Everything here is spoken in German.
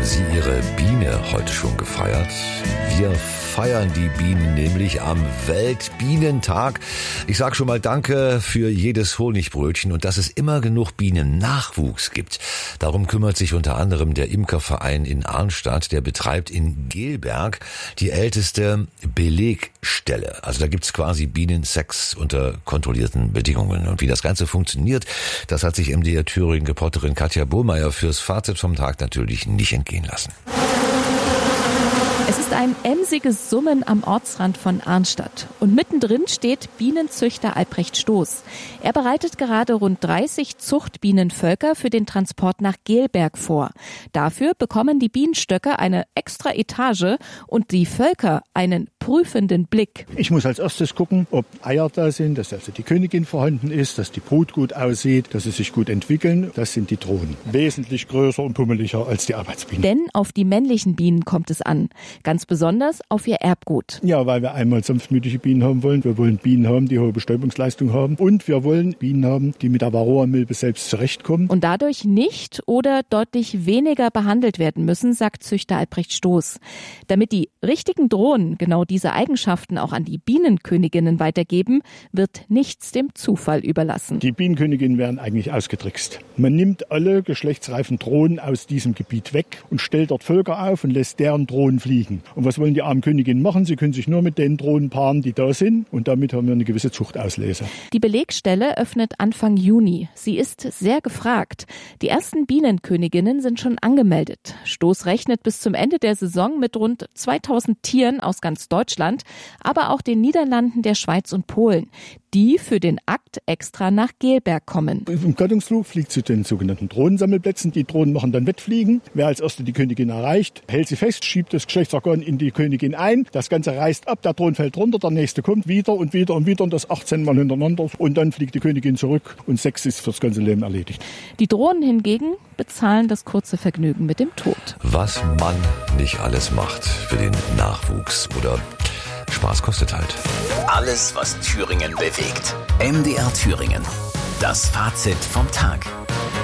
Haben Sie Ihre Biene heute schon gefeiert? Wir feiern die Bienen nämlich am Weltbienentag. Ich sage schon mal Danke für jedes Honigbrötchen und dass es immer genug Bienennachwuchs gibt. Darum kümmert sich unter anderem der Imkerverein in Arnstadt. Der betreibt in Gelberg die älteste Belegstelle. Also da gibt's quasi Bienensex unter kontrollierten Bedingungen. Und wie das Ganze funktioniert, das hat sich MDR Thüringen-Reporterin Katja Bohmeier fürs Fazit vom Tag natürlich nicht entgehen lassen. Es ist ein emsiges Summen am Ortsrand von Arnstadt. Und mittendrin steht Bienenzüchter Albrecht Stoß. Er bereitet gerade rund 30 Zuchtbienenvölker für den Transport nach Gelberg vor. Dafür bekommen die Bienenstöcke eine extra Etage und die Völker einen prüfenden Blick. Ich muss als erstes gucken, ob Eier da sind, dass also die Königin vorhanden ist, dass die Brut gut aussieht, dass sie sich gut entwickeln. Das sind die Drohnen. Wesentlich größer und pummeliger als die Arbeitsbienen. Denn auf die männlichen Bienen kommt es an. Ganz besonders auf ihr Erbgut. Ja, weil wir einmal sanftmütige Bienen haben wollen. Wir wollen Bienen haben, die hohe Bestäubungsleistung haben. Und wir wollen Bienen haben, die mit der Varroa-Milbe selbst zurechtkommen. Und dadurch nicht oder deutlich weniger behandelt werden müssen, sagt Züchter Albrecht Stoß. Damit die richtigen Drohnen genau diese Eigenschaften auch an die Bienenköniginnen weitergeben, wird nichts dem Zufall überlassen. Die Bienenköniginnen werden eigentlich ausgetrickst. Man nimmt alle geschlechtsreifen Drohnen aus diesem Gebiet weg und stellt dort Völker auf und lässt deren Drohnen fliegen. Und was wollen die armen Königinnen machen? Sie können sich nur mit den Drohnen paaren, die da sind. Und damit haben wir eine gewisse Zuchtauslese. Die Belegstelle öffnet Anfang Juni. Sie ist sehr gefragt. Die ersten Bienenköniginnen sind schon angemeldet. Stoß rechnet bis zum Ende der Saison mit rund 2000 Tieren aus ganz Deutschland, aber auch den Niederlanden, der Schweiz und Polen, die für den Akt extra nach Gelberg kommen. Im Gattungsflug fliegt zu den sogenannten Drohnensammelplätzen. Die Drohnen machen dann Wettfliegen. Wer als Erster die Königin erreicht, hält sie fest, schiebt das Geschlechtsorgan in die Königin ein. Das Ganze reißt ab, der Drohnen fällt runter, der nächste kommt wieder und wieder und wieder und das 18 Mal hintereinander. Und dann fliegt die Königin zurück und Sex ist fürs ganze Leben erledigt. Die Drohnen hingegen bezahlen das kurze Vergnügen mit dem Tod. Was man nicht alles macht für den Nachwuchs oder Spaß kostet halt. Alles, was Thüringen bewegt. MDR Thüringen. Das Fazit vom Tag.